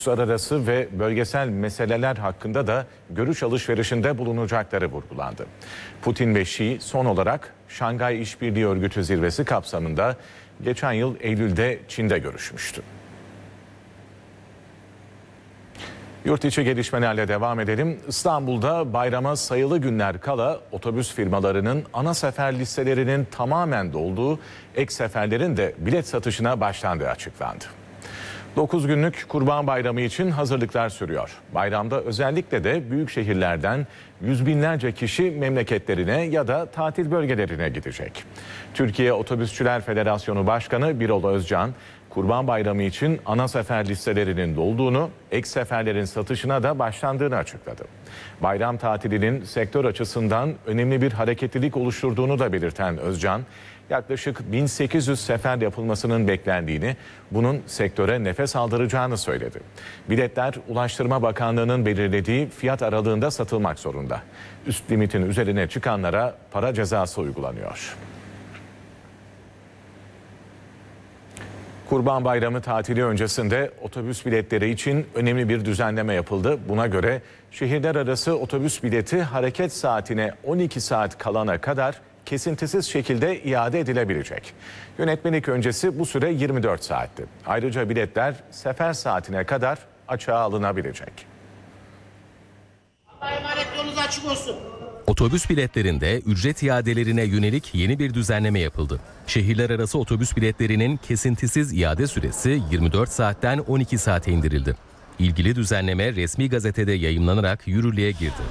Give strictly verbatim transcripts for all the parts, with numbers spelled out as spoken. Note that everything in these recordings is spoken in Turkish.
Uluslararası ve bölgesel meseleler hakkında da görüş alışverişinde bulunacakları vurgulandı. Putin ve Xi son olarak Şangay İşbirliği Örgütü zirvesi kapsamında geçen yıl Eylül'de Çin'de görüşmüştü. Yurt içi gelişmelerle devam edelim. İstanbul'da bayrama sayılı günler kala otobüs firmalarının ana sefer listelerinin tamamen dolduğu, ek seferlerin de bilet satışına başlandığı açıklandı. dokuz günlük Kurban Bayramı için hazırlıklar sürüyor. Bayramda özellikle de büyük şehirlerden yüz binlerce kişi memleketlerine ya da tatil bölgelerine gidecek. Türkiye Otobüsçüler Federasyonu Başkanı Birol Özcan, Kurban Bayramı için ana sefer listelerinin dolduğunu, ek seferlerin satışına da başlandığını açıkladı. Bayram tatilinin sektör açısından önemli bir hareketlilik oluşturduğunu da belirten Özcan, yaklaşık bin sekiz yüz sefer yapılmasının beklendiğini, bunun sektöre nefes aldıracağını söyledi. Biletler Ulaştırma Bakanlığı'nın belirlediği fiyat aralığında satılmak zorunda. Üst limitin üzerine çıkanlara para cezası uygulanıyor. Kurban Bayramı tatili öncesinde otobüs biletleri için önemli bir düzenleme yapıldı. Buna göre şehirler arası otobüs bileti hareket saatine on iki saat kalana kadar kesintisiz şekilde iade edilebilecek. Yönetmelik öncesi bu süre yirmi dört saatti. Ayrıca biletler sefer saatine kadar açığa alınabilecek. Allah'a emanet, yolunuz açık olsun. Otobüs biletlerinde ücret iadelerine yönelik yeni bir düzenleme yapıldı. Şehirler arası otobüs biletlerinin kesintisiz iade süresi yirmi dört saatten on iki saate indirildi. İlgili düzenleme resmi gazetede yayımlanarak yürürlüğe girdi.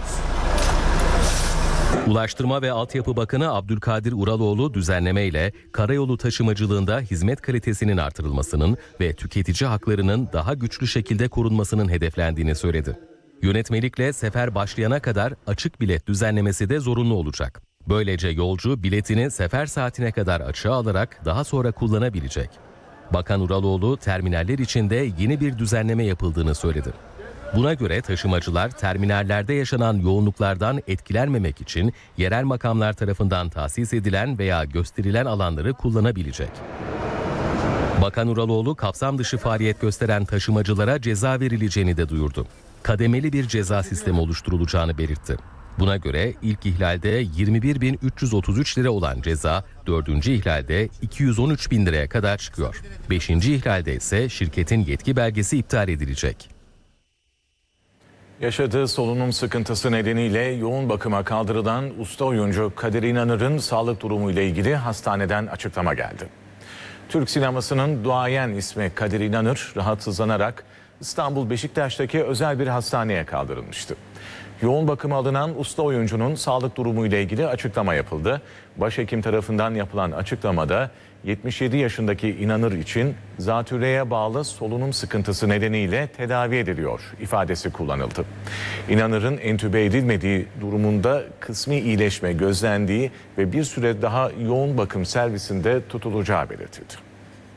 Ulaştırma ve Altyapı Bakanı Abdülkadir Uraloğlu düzenlemeyle karayolu taşımacılığında hizmet kalitesinin artırılmasının ve tüketici haklarının daha güçlü şekilde korunmasının hedeflendiğini söyledi. Yönetmelikle sefer başlayana kadar açık bilet düzenlemesi de zorunlu olacak. Böylece yolcu biletini sefer saatine kadar açığa alarak daha sonra kullanabilecek. Bakan Uraloğlu terminaller için de yeni bir düzenleme yapıldığını söyledi. Buna göre taşımacılar terminallerde yaşanan yoğunluklardan etkilenmemek için yerel makamlar tarafından tahsis edilen veya gösterilen alanları kullanabilecek. Bakan Uraloğlu kapsam dışı faaliyet gösteren taşımacılara ceza verileceğini de duyurdu. Kademeli bir ceza sistemi oluşturulacağını belirtti. Buna göre ilk ihlalde yirmi bir bin üç yüz otuz üç lira olan ceza dördüncü ihlalde iki yüz on üç bin liraya kadar çıkıyor. beşinci ihlalde ise şirketin yetki belgesi iptal edilecek. Yaşadığı solunum sıkıntısı nedeniyle yoğun bakıma kaldırılan usta oyuncu Kadir İnanır'ın sağlık durumu ile ilgili hastaneden açıklama geldi. Türk sinemasının duayen ismi Kadir İnanır rahatsızlanarak İstanbul Beşiktaş'taki özel bir hastaneye kaldırılmıştı. Yoğun bakıma alınan usta oyuncunun sağlık durumu ile ilgili açıklama yapıldı. Başhekim tarafından yapılan açıklamada yetmiş yedi yaşındaki İnanır için zatürreye bağlı solunum sıkıntısı nedeniyle tedavi ediliyor ifadesi kullanıldı. İnanır'ın entübe edilmediği durumunda kısmi iyileşme gözlendiği ve bir süre daha yoğun bakım servisinde tutulacağı belirtildi.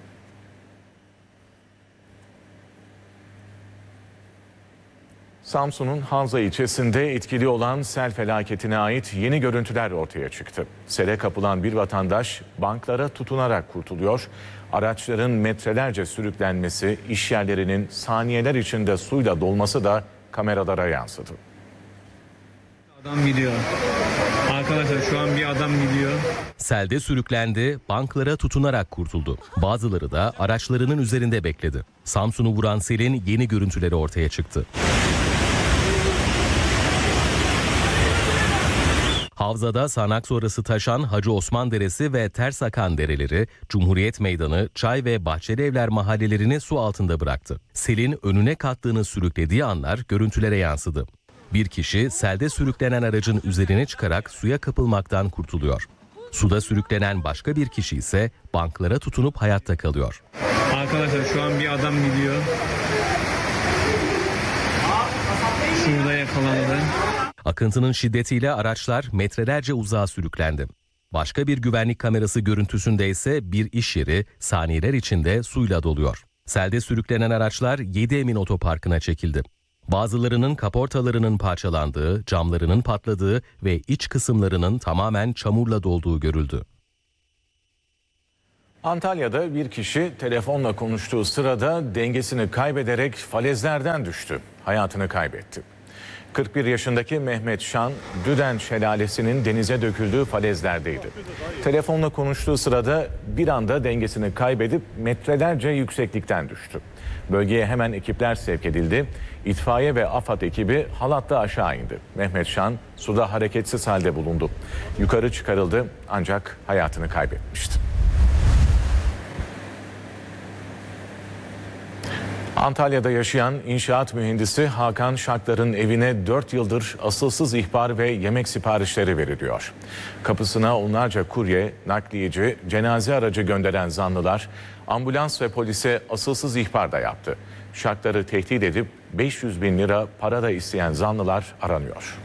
Samsun'un Havza ilçesinde etkili olan sel felaketine ait yeni görüntüler ortaya çıktı. Sele kapılan bir vatandaş banklara tutunarak kurtuluyor. Araçların metrelerce sürüklenmesi, iş yerlerinin saniyeler içinde suyla dolması da kameralara yansıdı. Adam gidiyor. Arkadaşlar şu an bir adam gidiyor. Selde sürüklendi, banklara tutunarak kurtuldu. Bazıları da araçlarının üzerinde bekledi. Samsun'u vuran selin yeni görüntüleri ortaya çıktı. Havzada sağanak sonrası taşan Hacı Osman Deresi ve Ters Akan dereleri, Cumhuriyet Meydanı, Çay ve Bahçeli Evler mahallelerini su altında bıraktı. Selin önüne kattığını sürüklediği anlar görüntülere yansıdı. Bir kişi selde sürüklenen aracın üzerine çıkarak suya kapılmaktan kurtuluyor. Suda sürüklenen başka bir kişi ise banklara tutunup hayatta kalıyor. Arkadaşlar şu an bir adam gidiyor. Şurada yakalandı. Akıntının şiddetiyle araçlar metrelerce uzağa sürüklendi. Başka bir güvenlik kamerası görüntüsünde ise bir iş yeri saniyeler içinde suyla doluyor. Selde sürüklenen araçlar Yedi Emin Otoparkı'na çekildi. Bazılarının kaportalarının parçalandığı, camlarının patladığı ve iç kısımlarının tamamen çamurla dolduğu görüldü. Antalya'da bir kişi telefonla konuştuğu sırada dengesini kaybederek falezlerden düştü. Hayatını kaybetti. kırk bir yaşındaki Mehmet Şan, Düden Şelalesi'nin denize döküldüğü falezlerdeydi. Telefonla konuştuğu sırada bir anda dengesini kaybedip metrelerce yükseklikten düştü. Bölgeye hemen ekipler sevk edildi. İtfaiye ve AFAD ekibi halatla aşağı indi. Mehmet Şan suda hareketsiz halde bulundu. Yukarı çıkarıldı ancak hayatını kaybetmişti. Antalya'da yaşayan inşaat mühendisi Hakan Şaklar'ın evine dört yıldır asılsız ihbar ve yemek siparişleri veriliyor. Kapısına onlarca kurye, nakliyeci, cenaze aracı gönderen zanlılar ambulans ve polise asılsız ihbar da yaptı. Şaklar'ı tehdit edip beş yüz bin lira para da isteyen zanlılar aranıyor.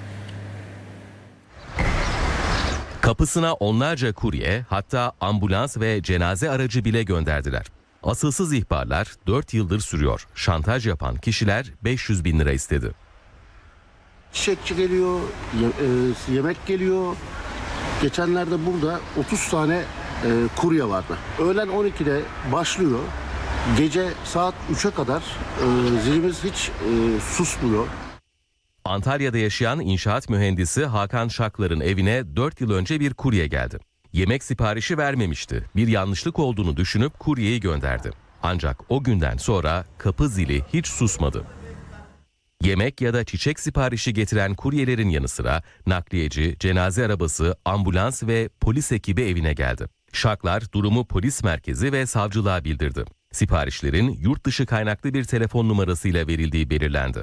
Kapısına onlarca kurye, hatta ambulans ve cenaze aracı bile gönderdiler. Asılsız ihbarlar dört yıldır sürüyor. Şantaj yapan kişiler beş yüz bin lira istedi. Çiçekçi geliyor, ye- e, yemek geliyor. Geçenlerde burada otuz tane e, kurye vardı. Öğlen on ikide başlıyor. Gece saat üçe kadar e, zilimiz hiç e, susmuyor. Antalya'da yaşayan inşaat mühendisi Hakan Şaklar'ın evine dört yıl önce bir kurye geldi. Yemek siparişi vermemişti. Bir yanlışlık olduğunu düşünüp kuryeyi gönderdi. Ancak o günden sonra kapı zili hiç susmadı. Yemek ya da çiçek siparişi getiren kuryelerin yanı sıra nakliyeci, cenaze arabası, ambulans ve polis ekibi evine geldi. Şaklar durumu polis merkezi ve savcılığa bildirdi. Siparişlerin yurt dışı kaynaklı bir telefon numarasıyla verildiği belirlendi.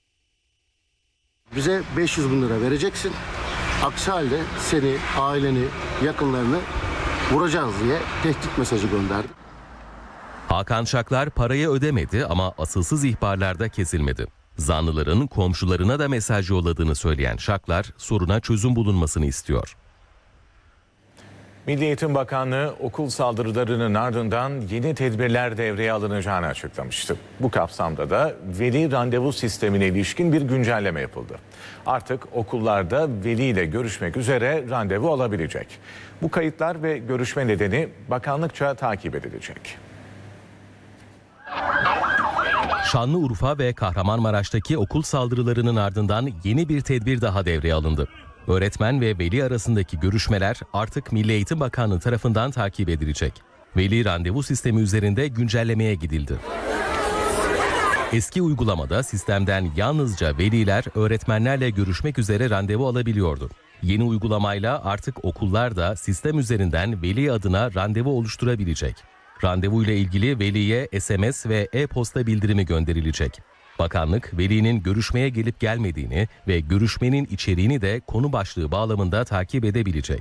Bize beş yüz bin lira vereceksin. Aksi halde seni, aileni, yakınlarını vuracağız diye tehdit mesajı gönderdi. Hakan Şaklar parayı ödemedi ama asılsız ihbarlarda kesilmedi. Zanlıların komşularına da mesaj yolladığını söyleyen Şaklar soruna çözüm bulunmasını istiyor. Milli Eğitim Bakanlığı okul saldırılarının ardından yeni tedbirler devreye alınacağını açıklamıştı. Bu kapsamda da veli randevu sistemine ilişkin bir güncelleme yapıldı. Artık okullarda veliyle görüşmek üzere randevu alabilecek. Bu kayıtlar ve görüşme nedeni bakanlıkça takip edilecek. Şanlıurfa ve Kahramanmaraş'taki okul saldırılarının ardından yeni bir tedbir daha devreye alındı. Öğretmen ve veli arasındaki görüşmeler artık Milli Eğitim Bakanlığı tarafından takip edilecek. Veli randevu sistemi üzerinde güncellemeye gidildi. Eski uygulamada sistemden yalnızca veliler öğretmenlerle görüşmek üzere randevu alabiliyordu. Yeni uygulamayla artık okullar da sistem üzerinden veli adına randevu oluşturabilecek. Randevu ile ilgili veliye S M S ve e-posta bildirimi gönderilecek. Bakanlık, velinin görüşmeye gelip gelmediğini ve görüşmenin içeriğini de konu başlığı bağlamında takip edebilecek.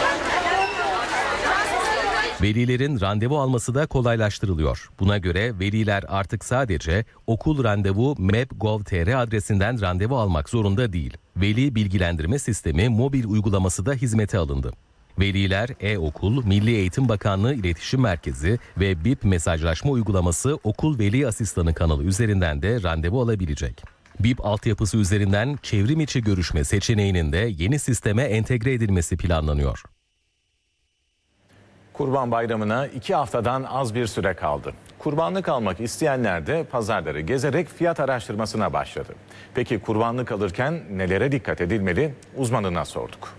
Velilerin randevu alması da kolaylaştırılıyor. Buna göre veliler artık sadece okul randevu m e p nokta gov nokta t r adresinden randevu almak zorunda değil. Veli bilgilendirme sistemi mobil uygulaması da hizmete alındı. Veliler e-okul, Milli Eğitim Bakanlığı İletişim Merkezi ve B İ P mesajlaşma uygulaması okul veli asistanı kanalı üzerinden de randevu alabilecek. B İ P altyapısı üzerinden çevrim içi görüşme seçeneğinin de yeni sisteme entegre edilmesi planlanıyor. Kurban Bayramı'na iki haftadan az bir süre kaldı. Kurbanlık almak isteyenler de pazarları gezerek fiyat araştırmasına başladı. Peki kurbanlık alırken nelere dikkat edilmeli? Uzmanına sorduk.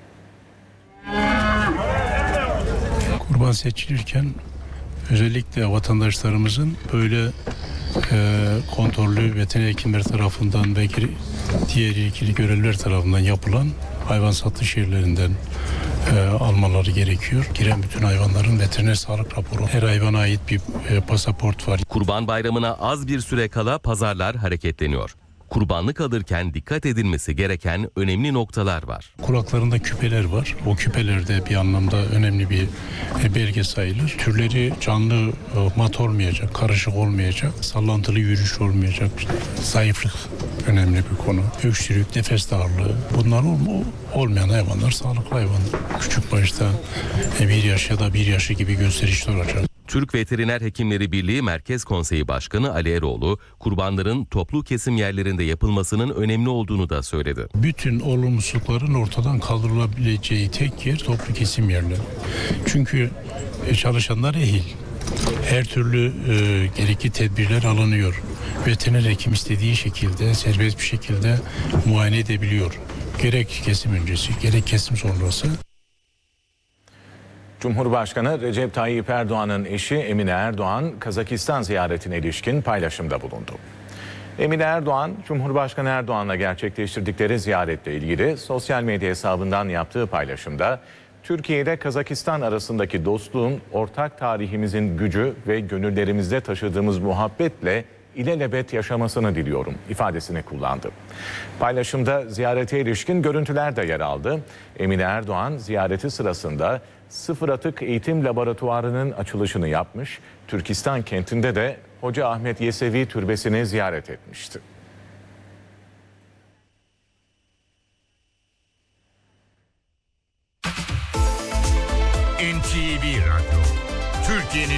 Kurban seçilirken özellikle vatandaşlarımızın böyle e, kontrollü veteriner hekimler tarafından ve diğer ilgili görevliler tarafından yapılan hayvan satış yerlerinden e, almaları gerekiyor. Giren bütün hayvanların veteriner sağlık raporu, her hayvana ait bir e, pasaport var. Kurban Bayramı'na az bir süre kala pazarlar hareketleniyor. Kurbanlık alırken dikkat edilmesi gereken önemli noktalar var. Kulaklarında küpeler var. O küpeler de bir anlamda önemli bir belge sayılır. Türleri canlı, mat olmayacak, karışık olmayacak, sallantılı yürüyüş olmayacak. Zayıflık önemli bir konu. Öksürük, nefes darlığı. Bunlar olmayan hayvanlar sağlıklı hayvan. Küçük başta bir yaş ya da bir yaşı gibi gösterişli olacak. Türk Veteriner Hekimleri Birliği Merkez Konseyi Başkanı Ali Eroğlu, kurbanların toplu kesim yerlerinde yapılmasının önemli olduğunu da söyledi. Bütün olumsuzlukların ortadan kaldırılabileceği tek yer toplu kesim yerleri. Çünkü çalışanlar ehil. Her türlü e, gerekli tedbirler alınıyor. Veteriner hekim istediği şekilde, serbest bir şekilde muayene edebiliyor. Gerek kesim öncesi, gerek kesim sonrası. Cumhurbaşkanı Recep Tayyip Erdoğan'ın eşi Emine Erdoğan, Kazakistan ziyaretine ilişkin paylaşımda bulundu. Emine Erdoğan, Cumhurbaşkanı Erdoğan'la gerçekleştirdikleri ziyaretle ilgili sosyal medya hesabından yaptığı paylaşımda, Türkiye ile Kazakistan arasındaki dostluğun ortak tarihimizin gücü ve gönüllerimizde taşıdığımız muhabbetle ilelebet yaşamasını diliyorum ifadesini kullandı. Paylaşımda ziyarete ilişkin görüntüler de yer aldı. Emine Erdoğan ziyareti sırasında Sıfır Atık Eğitim Laboratuvarı'nın açılışını yapmış, Türkistan kentinde de Hoca Ahmet Yesevi Türbesi'ni ziyaret etmişti.